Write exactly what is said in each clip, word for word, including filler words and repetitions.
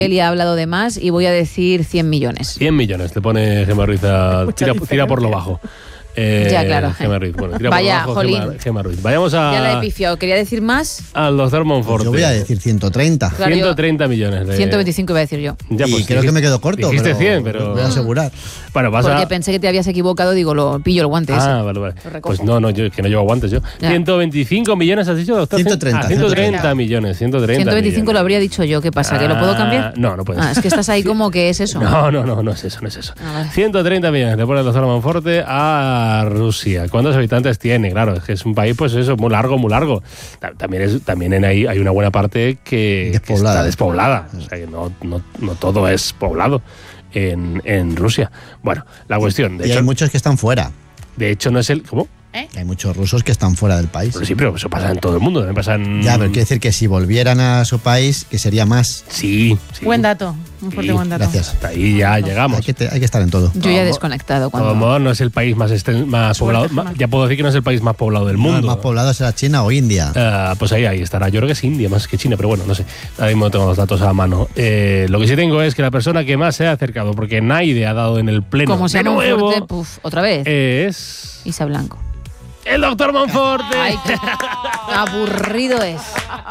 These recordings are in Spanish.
Él ya ha hablado de más y voy a decir cien millones. cien millones, te pone Gemma Ruiz a, tira, tira por lo bajo. Eh, ya, claro. Gemma Ruiz. Bueno, tira Vaya, por lo bajo, Gemma, Gemma Ruiz. Vayamos a... Ya la he pifiado. ¿Quería decir más? Al doctor Monforte. Yo voy a decir ciento treinta. Claro, ciento treinta millones. De... ciento veinticinco iba a decir yo. Ya, pues, y creo dijiste, que me quedo corto. Dijiste pero cien, pero... voy a asegurar. Bueno, vas Porque a... pensé que te habías equivocado, digo, lo pillo el guante ese. Ah, vale, vale. Pues no, no, yo es que no llevo guantes yo. Ya. ciento veinticinco millones, ¿has dicho, doctor? ciento treinta. Ah, ciento treinta millones, ciento treinta ciento veinticinco millones. Lo habría dicho yo. ¿Qué pasa? ¿Que lo puedo cambiar? No, no puedes. Ah, es que estás ahí como que es eso. No, no, no, no es eso, no es eso. Ah, vale. ciento treinta millones le pone el doctor Monforte a Rusia. ¿Cuántos habitantes tiene? Claro, es que es un país, pues eso, muy largo, muy largo. También, es, también en ahí hay una buena parte que, que está despoblada. O sea, que no, no, no todo es poblado en, en Rusia. Bueno, la cuestión... De y hecho, hay muchos que están fuera. De hecho, no es el... ¿Cómo? ¿Eh? Hay muchos rusos que están fuera del país. Pero sí, pero eso pasa en todo el mundo. También pasa en... Ya, pero quiere decir que si volvieran a su país, que sería más. Sí, sí. Buen dato, un fuerte Sí, buen dato. Gracias. Hasta ahí ya llegamos. Hay que, te, hay que estar en todo. Yo ya he desconectado. Cuando... Como no es el país más, esten, más poblado, ma, ya puedo decir que no es el país más poblado del No, mundo. el más poblado será China o India. Uh, pues ahí, ahí estará. Yo creo que es India más que China, pero bueno, no sé. Ahora mismo no tengo los datos a la mano. Eh, lo que sí tengo es que la persona que más se ha acercado, porque nadie ha dado en el pleno Como sea de nuevo, Monforte, puf, otra vez. Es... Isa Blanco. ¡El doctor Monforte! Ay, qué aburrido es.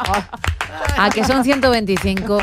¿A que son ciento veinticinco?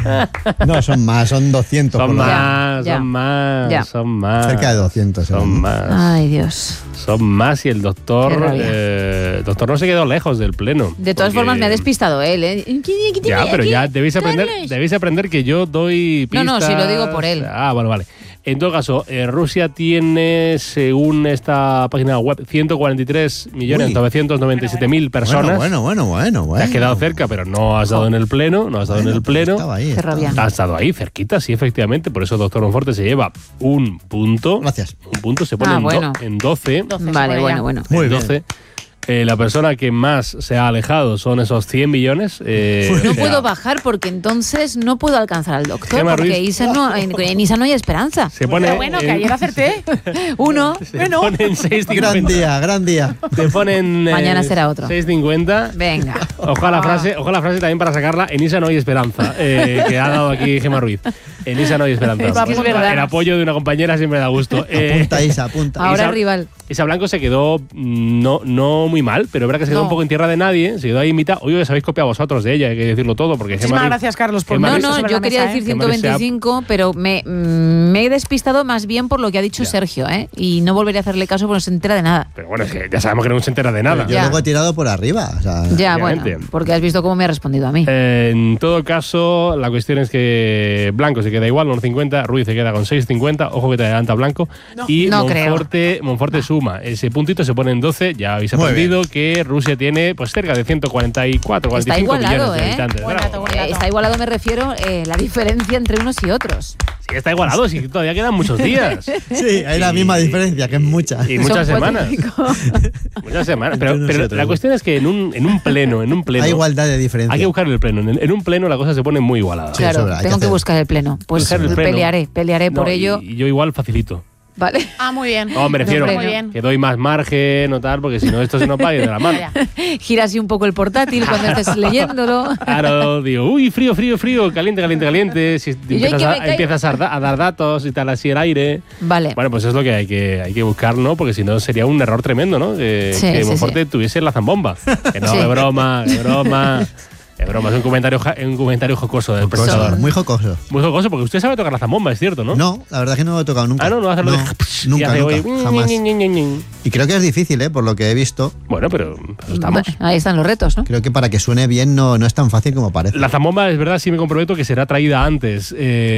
No, son más, son doscientos. Son por lo más, ya, son más, ya. son más. Cerca de doscientos. Son ¿no? más. Ay, Dios. Son más y el doctor... Eh, el doctor no se quedó lejos del pleno. De todas porque... formas, me ha despistado él, ¿eh? Ya, pero ya debéis aprender, debéis aprender que yo doy pistas. No, no, si lo digo por él. Ah, bueno, vale. En todo caso, eh, Rusia tiene, según esta página web, ciento cuarenta y tres millones novecientos noventa y siete mil personas. Bueno, bueno, bueno, bueno. Te has quedado cerca, pero no has dado en el pleno, no has dado bueno, en el pleno. Estaba ahí, estaba. Has estado ahí, cerquita, sí, efectivamente. Por eso doctor Monforte se lleva un punto. Gracias. Un punto se pone ah, en, bueno. do, en doce. doce Vale, bueno, bueno. Muy en bien. doce. Eh, la persona que más se ha alejado son esos cien millones. Eh, No o sea, puedo bajar porque entonces no puedo alcanzar al doctor. Gemma Porque Ruiz. Isa no, en, en Isa no hay esperanza. Se pone Pero bueno, que en- ayer acerté. Uno. Se Bueno. ponen seis cincuenta. Gran día, gran día. Te ponen eh, Mañana será otro. seis cincuenta. Venga. Ojalá la frase, ojalá la frase también para sacarla. En Isa no hay esperanza, eh, que ha dado aquí Gemma Ruiz. En Isa no hay esperanza. Es que es verdad. El apoyo de una compañera siempre da gusto. Eh, Apunta, Isa, apunta. Ahora Isa- rival. Isa Blanco se quedó mm, no, no muy mal, pero es verdad que se quedó No. un poco en tierra de nadie. Se quedó ahí en mitad. Oye, os habéis copiado vosotros de ella, hay que decirlo todo. Porque Gemma Muchísimas Ruiz- gracias, Carlos, por Gemma No, Ruiz- poner eso no, sobre yo la quería mesa, decir ¿eh? Gemma Ruiz se ha- ciento veinticinco, pero me, mm, me he despistado más bien por lo que ha dicho Sergio, ¿eh? Y no volveré a hacerle caso porque no se entera de nada. Pero bueno, es que ya sabemos que no se entera de nada. Yo Ya. luego he tirado por arriba. O sea, Ya, Obviamente. bueno, porque has visto cómo me ha respondido a mí. Eh, en todo caso, la cuestión es que Blanco se queda igual, uno cincuenta, Ruiz se queda con seis cincuenta, ojo que te adelanta Blanco, y No creo. Monforte, Monforte suma. Ese puntito se pone en doce, ya habéis Muy aprendido que Rusia tiene pues cerca de ciento cuarenta y cuatro, cuarenta y cinco Está igualado, millones de ¿eh? habitantes. Buen Bravo. dato, buen Eh, dato. Está igualado, me refiero, eh, la diferencia entre unos y otros. Sí, está igualado, sí, todavía quedan muchos días. sí, hay la misma diferencia, que es mucha. Y muchas Son semanas. cuatro y pico. Muchas semanas. Pero, Entre pero nosotros. la cuestión es que en un, en un pleno, en un pleno. Hay igualdad de diferencia. Hay que buscar el pleno. En, en un pleno la cosa se pone muy igualada. Sí, Claro, eso hay que tengo que hacer. buscar el pleno. Pues Buscar el pleno. pelearé, pelearé por No, ello. Y, y yo igual facilito. ¿Vale? Ah, muy bien. No, me refiero Muy bien. que doy más margen o tal, porque si no esto se nos va a ir de la mano. Ya. Gira así un poco el portátil cuando estés leyéndolo. Claro, digo, uy, frío, frío, frío, caliente, caliente, caliente. Si Y yo, empiezas, que me a, caiga. empiezas a, da- a dar datos y tal, así el aire. Vale. Bueno, pues es lo que hay que, hay que buscar, ¿no? Porque si no sería un error tremendo, ¿no? Que, Sí, que sí, Monforte tuviese la zambomba. Que no, Sí. de broma, de broma. Es broma, es un comentario, ja- un comentario jocoso del Jocoso, profesor. muy jocoso. Muy jocoso, porque usted sabe tocar la zambomba, es cierto, ¿no? No, la verdad es que no lo he tocado nunca. Ah, no, no hace lo de. y nunca, hace nunca, hoy- jamás. ñi, ñi, ñi, ñi. Y creo que es difícil, ¿eh? Por lo que he visto. Bueno, pero, pero estamos. Ahí están los retos, ¿no? Creo que para que suene bien no, no es tan fácil como parece. La zambomba, es verdad, sí me comprometo que será traída antes.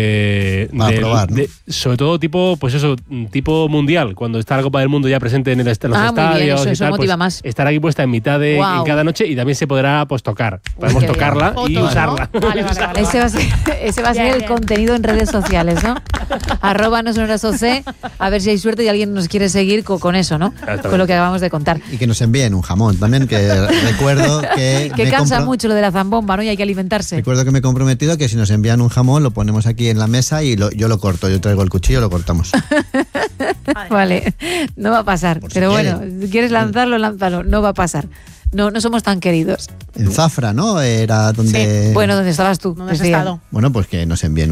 Eh, Para del- probar, ¿no? de- sobre todo tipo, pues eso, tipo mundial, cuando está la Copa del Mundo ya presente en, el est- en los Ah, muy bien, estadios eso- y eso tal, motiva pues, más. estará aquí puesta en mitad de Guau. en cada noche y también se podrá pues tocar. Podemos qué bien. tocarla y Fotos, ¿no? usarla. Vale, vale, vale. Ese va a ser, ese va a ser Bien, el bien. contenido en redes sociales, ¿no? Arroba no sonoras O C, a ver si hay suerte y alguien nos quiere seguir co- con eso, ¿no? Exactamente. Con lo que acabamos de contar. Y que nos envíen un jamón también, que recuerdo que. Que me cansa compro- mucho lo de la zambomba, ¿no? Y hay que alimentarse. Recuerdo que me he comprometido que si nos envían un jamón lo ponemos aquí en la mesa y lo- yo lo corto. Yo traigo el cuchillo y lo cortamos. Vale, no va a pasar. Por si Pero quieren. bueno, si quieres lanzarlo, lánzalo. No va a pasar. no, no somos tan queridos. En Zafra, ¿no? Era donde... Sí. Bueno, donde estabas tú. ¿Dónde has estado? Bueno, pues que nos envíen